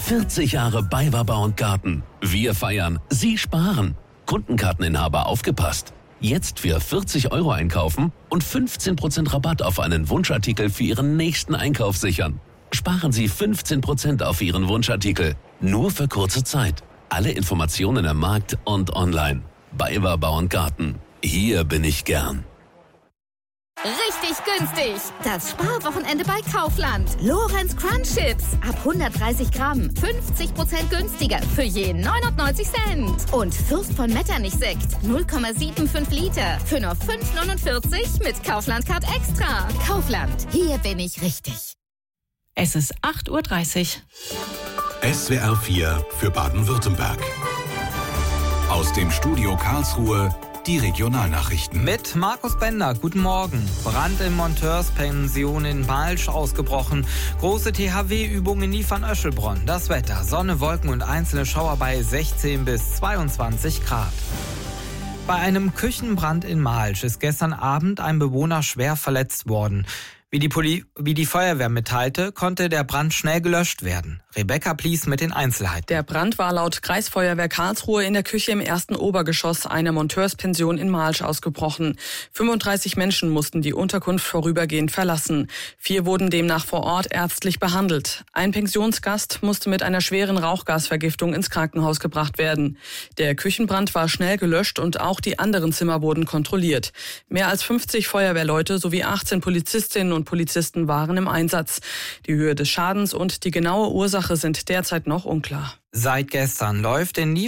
40 Jahre BayWa Bau & Garten. Wir feiern, Sie sparen. Kundenkarteninhaber aufgepasst. Jetzt für 40 € einkaufen und 15% Rabatt auf einen Wunschartikel für Ihren nächsten Einkauf sichern. Sparen Sie 15% auf Ihren Wunschartikel. Nur für kurze Zeit. Alle Informationen im Markt und online. BayWa Bau & Garten. Hier bin ich gern. Richtig günstig. Das Sparwochenende bei Kaufland. Lorenz Crunch Chips. Ab 130 Gramm. 50% günstiger. Für je 99 Cent. Und Fürst von Metternich Sekt. 0,75 Liter. Für nur 5,49 mit Kaufland Card Extra. Kaufland. Hier bin ich richtig. Es ist 8:30 Uhr. SWR 4 für Baden-Württemberg. Aus dem Studio Karlsruhe die Regionalnachrichten. Mit Markus Bender, guten Morgen. Brand in Monteurspension in Malsch ausgebrochen. Große THW-Übung in Liefern-Öschelbronn. Das Wetter, Sonne, Wolken und einzelne Schauer bei 16 bis 22 Grad. Bei einem Küchenbrand in Malsch ist gestern Abend ein Bewohner schwer verletzt worden. Wie die Feuerwehr mitteilte, konnte der Brand schnell gelöscht werden. Rebecca Plies mit den Einzelheiten. Der Brand war laut Kreisfeuerwehr Karlsruhe in der Küche im ersten Obergeschoss einer Monteurspension in Malsch ausgebrochen. 35 Menschen mussten die Unterkunft vorübergehend verlassen. 4 wurden demnach vor Ort ärztlich behandelt. Ein Pensionsgast musste mit einer schweren Rauchgasvergiftung ins Krankenhaus gebracht werden. Der Küchenbrand war schnell gelöscht und auch die anderen Zimmer wurden kontrolliert. Mehr als 50 Feuerwehrleute sowie 18 Polizistinnen und Polizisten waren im Einsatz. Die Höhe des Schadens und die genaue Ursache sind derzeit noch unklar. Seit gestern läuft in